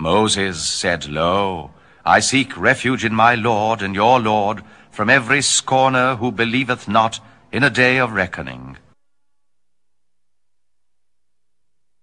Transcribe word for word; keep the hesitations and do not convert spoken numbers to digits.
Moses said, Lo, I seek refuge in my Lord and your Lord from every scorner who believeth not in a day of reckoning.